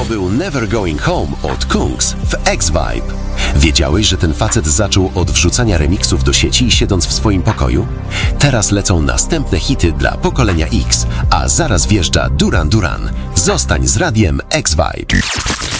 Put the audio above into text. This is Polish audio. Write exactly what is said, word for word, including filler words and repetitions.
był Never Going Home od Kungs w X-Vibe. Wiedziałeś, że ten facet zaczął od wrzucania remiksów do sieci, siedząc w swoim pokoju? Teraz lecą następne hity dla pokolenia X, a zaraz wjeżdża Duran Duran. Zostań z radiem X-Vibe.